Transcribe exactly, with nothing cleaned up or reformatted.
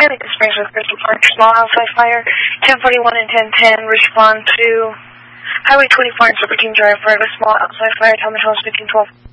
Hi, Lincoln Springs with Crystal Park. Small outside fire. ten forty-one and ten ten. Respond to Highway twenty-four and Super Team Drive for a small outside fire. Tell me how it's fifteen twelve.